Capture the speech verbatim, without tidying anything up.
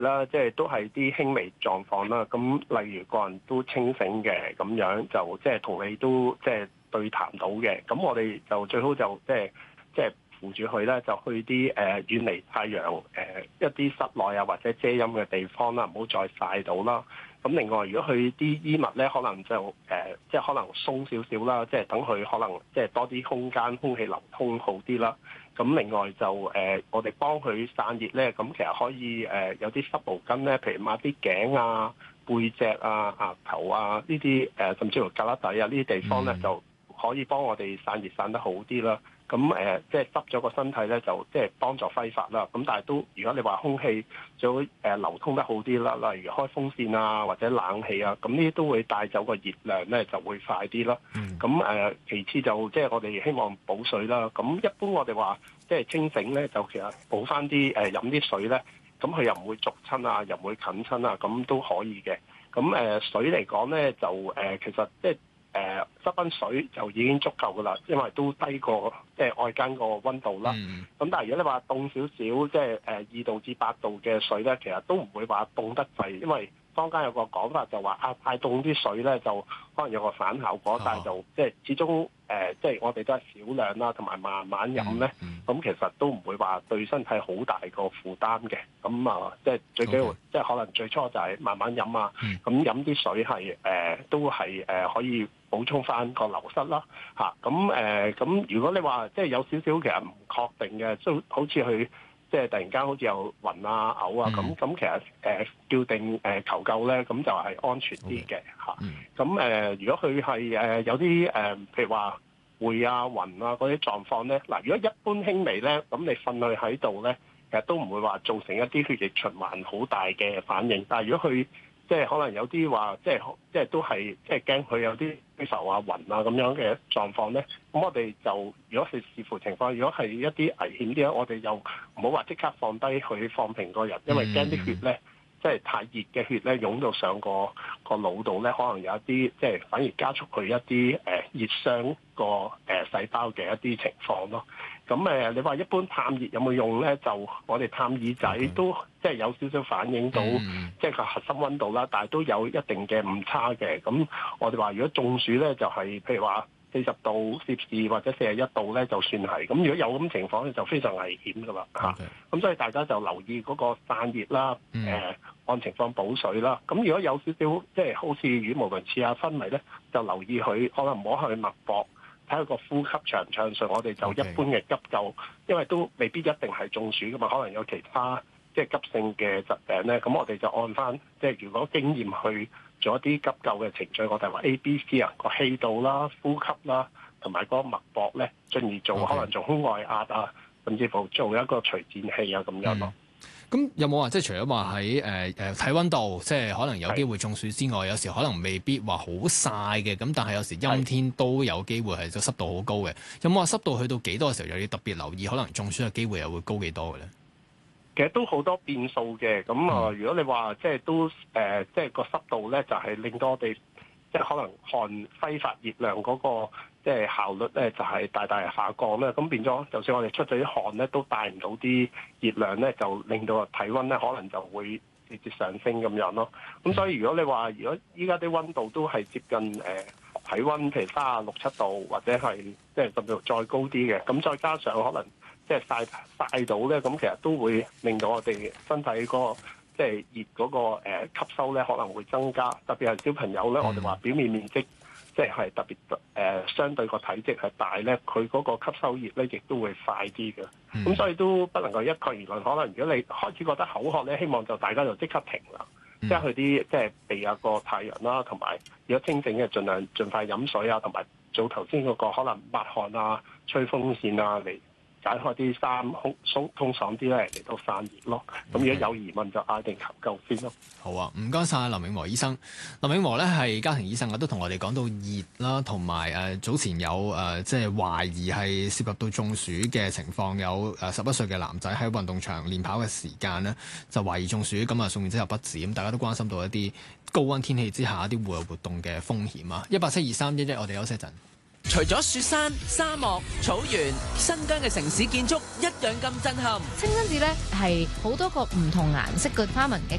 啦，即係都係啲輕微狀況啦。咁例如個人都清醒嘅咁樣，就即係同你都即係對談到嘅。咁我哋就最好就即係即係扶住佢咧，就去啲誒、呃、遠離太陽誒、呃、一啲室內啊或者遮陰嘅地方啦，唔好再曬到啦。咁另外，如果佢啲衣物咧，可能就誒、呃、即係可能鬆少少啦，即係等佢可能即係多啲空間，空氣流通好啲啦。咁另外就誒、呃，我哋幫佢散熱咧，咁其實可以誒、呃、有啲濕毛巾咧，譬如抹啲頸啊、背脊啊、額頭啊呢啲誒，甚至乎胳肋底啊呢啲地方咧，就可以幫我哋散熱散得好啲啦。咁誒、呃，即係濕咗個身體咧，就即係幫助揮發啦。咁但係都，如果你話空氣最好誒流通得好啲啦，例如開風扇啊或者冷氣啊，咁呢啲都會帶走個熱量咧，就會快啲啦。咁誒、呃，其次就即係我哋希望補水啦。咁一般我哋話即係清醒咧，就其實補翻啲誒飲啲水咧，咁佢又唔會濁親啊，又唔會近親啊，咁都可以嘅。咁誒、呃、水嚟講咧，就誒、呃、其實即係。誒、呃、濕溫水就已經足夠噶啦，因為都低過即係外間個溫度啦。咁、嗯、但係如果你話凍少少，即係誒二度至八度嘅水咧，其實都唔會話凍得滯，因為坊間有個講法就話啊，太凍啲水咧就可能有個反效果，哦、但係就即係始終誒、呃，即係我哋都係少量啦，同埋慢慢飲咧，咁、嗯嗯、其實都唔會話對身體好大個負擔嘅。咁啊，即係最緊要，Okay. 即係可能最初就係慢慢飲啊。咁飲啲水係誒、呃、都係誒、呃、可以補充翻個流失啦。嚇咁誒咁，如果你話即係有少少其實唔確定嘅，都好似佢。即係突然間好似有暈啊、嘔啊咁，咁、嗯、其實誒、呃、叫定誒、呃、求救咧，咁就係安全啲嘅嚇。咁誒 Okay.、呃，如果佢係誒有啲誒、呃，譬如話會啊、暈啊嗰啲狀況咧，嗱，如果一般輕微咧，咁你瞓佢喺度咧，其實都唔會話造成一啲血液循環好大嘅反應。但係如果佢即係可能有啲話，即係即係都係即係驚佢有啲肌浮啊、暈啊咁樣嘅狀況咧。咁我哋就如果係視乎情況，如果係一啲危險啲咧，我哋又唔好話即刻放低佢放平個人，因為驚啲血咧，即係太熱嘅血咧湧到上個個腦度咧，可能有一啲即係反而加速佢一啲誒熱傷個誒細胞嘅一啲情況咯。咁誒，你話一般探熱有冇用咧？就我哋探耳仔都即係有少少反映到，即係個核心溫度啦，但係都有一定嘅誤差嘅。咁我哋話如果中暑咧，就係譬如話四十度攝氏或者四十一度咧，就算係。咁如果有咁情況咧，就非常危險噶啦嚇。咁所以大家就留意嗰個散熱啦，誒按情況補水啦。咁如果有少少即係好似語無倫次啊昏迷咧，就留意佢可能摸下佢脈搏。睇下個呼吸暢唔暢順，我哋就一般嘅急救，Okay. 因為都未必一定係中暑噶嘛，可能有其他即係急性嘅疾病咧，咁我哋就按翻即係如果經驗去做一啲急救嘅程序，我哋話 A、B、C 啊，個氣道啦、呼吸啦，同埋嗰個脈搏咧，進而做 Okay. 可能做胸外壓啊，甚至乎做一個除顫器啊咁樣咯。 咁有冇話即係除咗話喺誒誒睇溫度，即係可能有機會中暑之外，是有時可能未必話好曬嘅，咁但係有時陰天都有機會係個濕度好高嘅。有冇話濕度去到幾多嘅時候，有啲特別留意，可能中暑嘅機會又會高幾多嘅咧？ 其實都好多變數嘅。咁啊，嗯、如果你話即係都誒、呃，即係個濕度咧，就係、是、令到我哋即係可能汗揮發熱量嗰、那個。即係效率咧，就係大大下降咧，咁變咗，就算我哋出咗啲汗咧，都帶唔到啲熱量咧，就令到個體溫咧，可能就會直接上升咁樣咯。咁所以如果你話，如果依家啲溫度都係接近誒、呃、體溫，譬如三十六七度，或者係即係甚至乎再高啲嘅，咁再加上可能即係曬曬到咧，咁其實都會令到我哋身體嗰個即係熱嗰個誒吸收咧，可能會增加。特別係小朋友咧，我哋話表面面積。即係特別誒、呃，相對個體積係大咧，佢嗰個吸收熱咧，亦都會快啲嘅。咁、嗯、所以都不能夠一概而論。可能如果你開始覺得口渴咧，希望就大家就即刻停啦，即係去啲即係避下個太陽啦，同埋如果清醒嘅，盡量盡快飲水啊，同埋做頭先嗰個可能抹汗啊、吹風扇啊嚟解開啲衫，空鬆通爽啲咧嚟到散熱咯。咁 Okay. 如果有疑問就嗌定求救先咯。 好啊，唔該晒林永和醫生。林永和咧係家庭醫生啊，都同我哋講到熱啦，同埋誒早前有誒即係懷疑係涉及到中暑嘅情況，有誒十一歲嘅男仔喺運動場練跑嘅時間呢，就懷疑中暑，咁啊送院之後不治。咁大家都關心到一啲高溫天氣之下一啲戶外活動嘅風險啊。一八七二三一一，我哋休息一陣。 除咗雪山、沙漠、草原，新疆嘅城市建築一樣咁震撼。 清真寺咧係好多個唔同顏色嘅花紋嘅